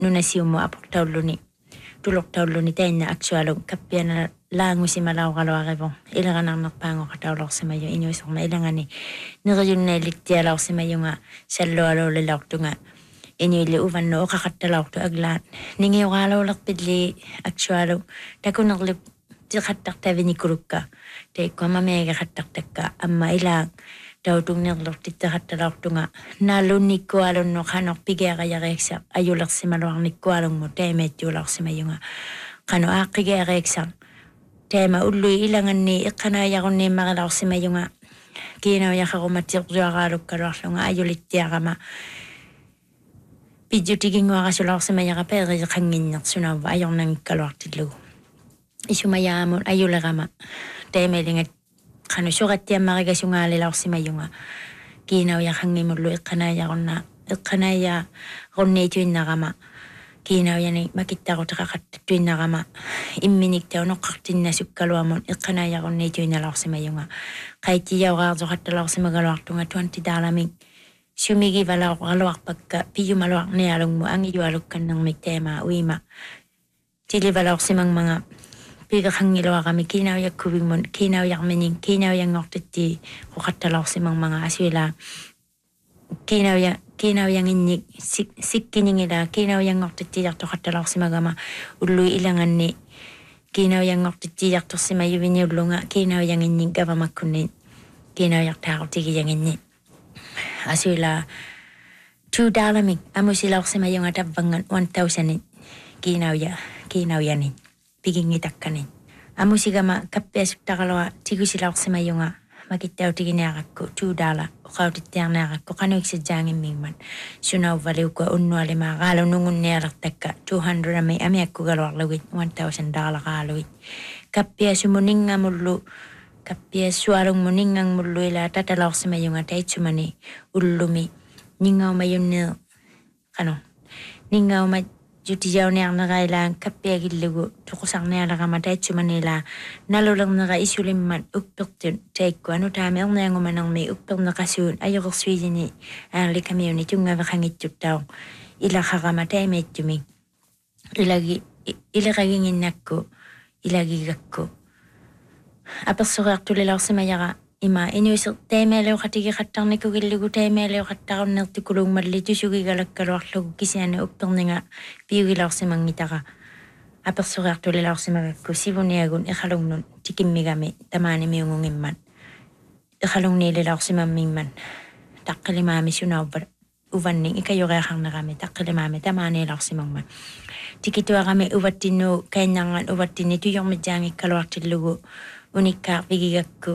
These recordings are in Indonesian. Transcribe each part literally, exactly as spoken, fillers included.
nunasiumu apurtauluni tulortauluni tainna aksualun kappiana laangusima lauqaluaqivon ilaqanarnerpaangoqataulorsimayu inuisorma ilangani neriunnailittialaorsimayunga sallualuulilaortunga inuili uvannu oqaqattalaortu aglaat ningiuqaalaulerpilli aksualu takunerlip tiqattartavinikulukka taikkuma meeqaqattartakka amma ilaa tautunnerlortittaqattalaortunga naalunnikkualunno qanorpigeaqajariaksa ajulersimaluarnikkualungmu taimeettuularsimayunga qanu aaqqigeariaksa taima ullui ilanganni iqqanaajaqunniimmaqilorsimayunga kiinaujaqqarumattiqsuaqaalukkaluarlunga ajulittiaqama pijjutiginguaqasulorsimajaqa peeriqanginnersunarva ajornangikkaluartillugu isumajaamun ajulerama taimelingat qanu suqattiammarigasungaalilaorsimayunga kiinaujaqangimullu iqqanaajaqunna iqqanaija qunniituinnarama kiinaujani makittaruteqaqattattuinnarama imminikta unoqqartinnasukkaluamun iqqanaajaqunniituinnalaorsimayunga qaittijauraartoqattalaorsimagaluartunga twenty daalaming sumigi valauqaluarpakka piyumaluarnialungmu angijualukkannermik taima uima tilivalaorsimangmanga piiqaqangiluaqami kiinaujakkuvigmun kiinaujarminin kiinaujangortitti qoqattalaorsimangmanga asuila kiinauja kiinaujanginnik sikkiningila kiinaujangortittijartoqattalaorsimagama ullui ilanganni kiinaujangortittijartorsimayuviniullunga kiinaujanginnik gavamakkunni kiinaujartaarutigijanginni asuila two daalamik amusilaorsimayunga tavvangan one thousandin kiinauja kiinaujanin pigingitakkanin amusigama kappiasuttaqalua tigusilaorsimayunga makittautigineaqakku two daala oqautittiarneaqakku qanuiksajjaangimmiigman sunauvvaliukua unnualimaa qaalunungunnialertakka two hundred ami amiakkugaluarlugit one thousand daala qaaluit kappiasumuningamullu kappiassualungmuninngangmullu ila tatalaorsimayunga taitsumani ullumi ningaumayunneer qanu ningauma jutijaunearnerailaan kappiagillugu tuqusarnialaqama taitsumanila nalulernera isulimman uppertun taikku anutaameerniangumanermi upperneqasuun ajoqersuijini aarlikamiuni tungaveqangittuttau ilaqaqama taimeittumik ilagi ilaqaginginnakku ilagigakku apersoreartulilaorsimajaqa ima inuiser taimeeleuqatigiqattarnikugillugu taimeeleuqattarunnertikuluummalli tusugigalakkaluarlugu kisiana upperninga piugilaorsimangitaqa apersoreartulilaorsimagakku sivuniagun iqalungnun tikimmigami tamaanimiungungimman iqalungniililaorsimammingman taqqilimaami sunauvvat uvanning ikajoreaqarnerami taqqilimaami tamaanilaorsimangman tikituaqami uvattinnu kainnarngan uvattinni tujormitjaangikkaluartillugu unikkaaq vigigakku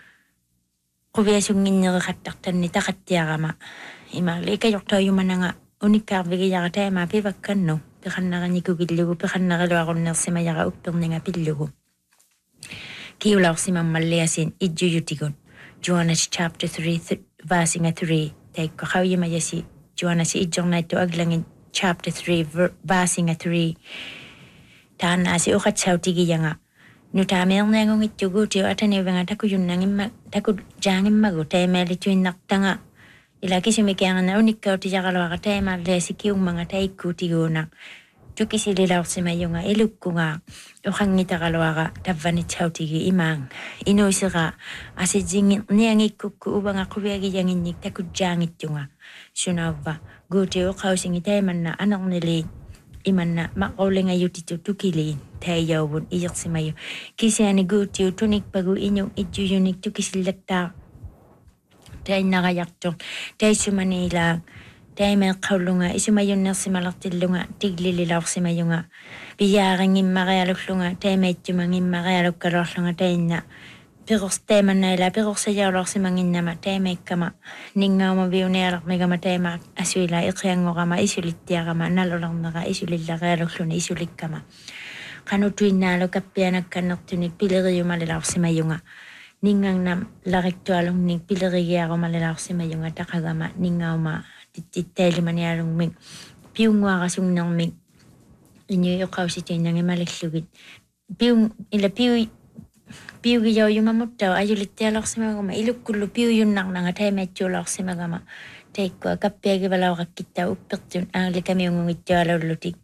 quviasunginnereqattartanni taqattiaqama imaali ikajortauyumananga unikkaarvigijaqa taima pivakkannu piqannaqanikugillugu piqannaqaluaqunnersimajaqa upperninga pillugu kiulaorsimammalliasin ijjujutigun Jonas chapter three versinga three taikko qauyimajasi Jonas ijjornaittu aglangin chapter three versinga three taannaasi uqatsautigijanga nutaameernangungittuguutiu ataniuvenga takujunnangimma takujaangimmagu taimeelituinnartanga ila kisumikeangana unikkautijaqaluaqa taimaalleesikiummanga taikkuutiguunaq tukisililaorsimayunga ilukkunga uqangitaqaluaqa tavvanitsautigi imaang inuisera asijingiarniangikkukku uvanga quviagijanginnik takujjaangittunga sunauvva guutiu uqausingi taimanna anernilit imanna maqaulinga yutitu tukiliin taiyawun ijersimayu kisiani guutiu tunikpagu inung ijjuyunik tukisillattaa tainnaqajartor taissumanila taimeeqqaulunga isumayunnersimalartillunga tiglililaorsimayunga piyaarangimmaqialullunga taimeittumangimmaqialukkaluarlunga tainna piqors taimannaila piqorsajaulorsimanginnama taimeikkama ningauma viunialarmigama taima asuila iqiangoqama isulittiaqama nalulernera isulillaqialulluni isulikkama qanutuinnaalu kappianakkannertunik pileriumalilaorsimayunga ningangnam lariktualungnik pilerigiarumalilaaorsimayunga taqagama ningauma tittailimanialungmik piunguaqasungnermik inuiuqausituinnangimalillugit piung ila piu piugijaujungamuttau ajulittialorsimagama ilukkullu piujunnarnanga taimeittuulorsimagama Teikkoa kappiagi valauqakkittaa uppertun aanglika miungungittualullutik.